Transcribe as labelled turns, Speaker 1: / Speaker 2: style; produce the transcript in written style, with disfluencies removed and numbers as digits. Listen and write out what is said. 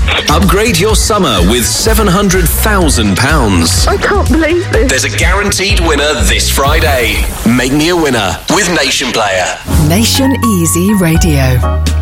Speaker 1: Upgrade your summer with £700,000.
Speaker 2: I can't believe this.
Speaker 1: There's a guaranteed winner this Friday. Make me a winner with Nation Player.
Speaker 3: Nation Easy Radio.